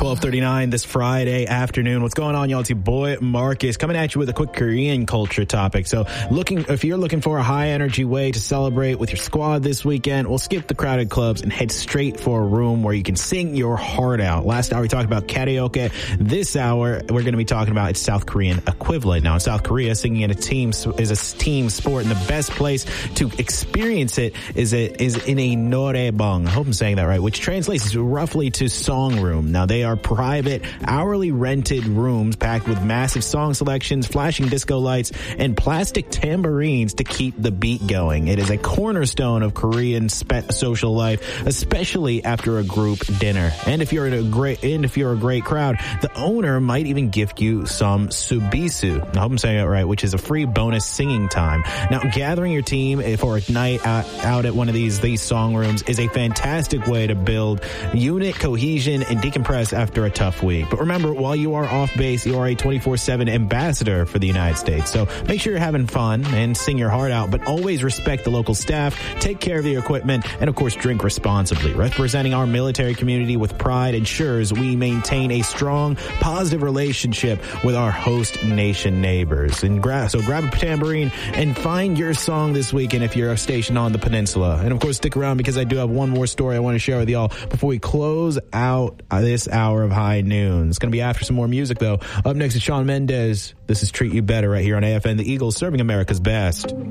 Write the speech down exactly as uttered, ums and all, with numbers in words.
twelve thirty-nine this Friday afternoon. What's going on, y'all? It's your boy Marcus coming at you with a quick Korean culture topic. So looking, if you're looking for a high energy way to celebrate with your squad this weekend, we'll skip the crowded clubs and head straight for a room where you can sing your heart out. Last hour we talked about karaoke. This hour we're going to be talking about its South Korean equivalent. Now in South Korea, singing in a team is a team sport, and the best place to experience it is a, is in a noraebang. I hope I'm saying that right, which translates roughly to song room. Now they are private, hourly rented rooms packed with massive song selections, flashing disco lights, and plastic tambourines to keep the beat going. It is a cornerstone of Korean spe- social life, especially after a group dinner. And if you're in a great, and if you're a great crowd, the owner might even gift you some subisu. I hope I'm saying it right, which is a free bonus singing time. Now, gathering your team for a night out, out at one of these these song rooms is a fantastic way to build unit cohesion and decompress after a tough week. But remember, while you are off base, you are a twenty-four seven ambassador for the United States. So make sure you're having fun and sing your heart out, but always respect the local staff, take care of your equipment, and of course, drink responsibly. Representing our military community with pride ensures we maintain a strong, positive relationship with our host nation neighbors. And gra- so grab a tambourine and find your song this weekend if you're stationed on the peninsula. And of course, stick around because I do have one more story I want to share with y'all before we close out this hour of High Noon. It's going to be after some more music, though. Up next is Shawn Mendes. This is Treat You Better right here on A F N The Eagles, serving America's best.